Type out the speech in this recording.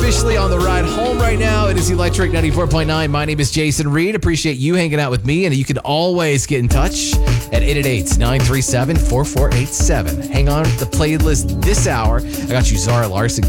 officially on the ride home right now. It is Electric 94.9. My name is Jason Reed. Appreciate you hanging out with me, and you can always get in touch at 888-937-4487. Hang on to the playlist this hour. I got you Zara Larson.